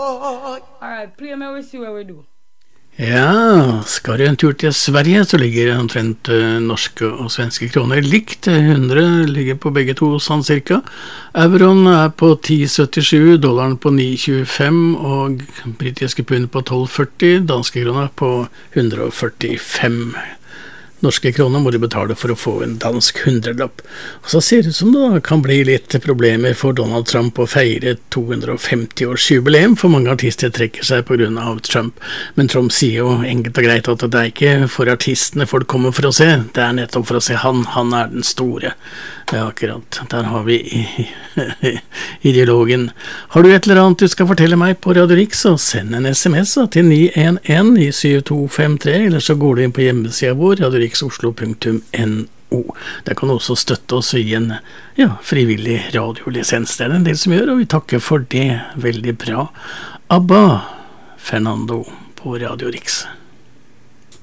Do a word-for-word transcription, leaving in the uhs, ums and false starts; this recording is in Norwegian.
right, play me, we see what we do. Ja, skal du en tur til Sverige, så ligger omtrent uh, norske og svenske kroner likt. hundre ligger på begge to, sånn cirka. Euroen er på ti syttisju, dollaren på ni tjuefem, og britiske pund på tolv førti, danske kroner på hundre førtifem. Norske kroner må du betale for å få en dansk hundrelapp. Og så ser det ut som det da kan bli litt problemer for Donald Trump å feire to hundre femti års jubileum, for mange artister trekker seg på grunn av Trump. Men Trump sier jo enkelt og greit at det er ikke for artistene folk kommer for å se, det er nettopp for å se han, han er den store. Ja, akkurat, der har vi ideologen. Har du et eller annet du skal fortelle meg på Radio Rix, så send en sms til ni en en i syv to fem tre, eller så går du inn på hjemmesiden vår, radio rix oslo punktum no. Der kan du også støtte oss i en ja, frivillig radiolisens. Det er det en del som gjør, og vi takker for det. Veldig bra. Abba Fernando på Radio Rix.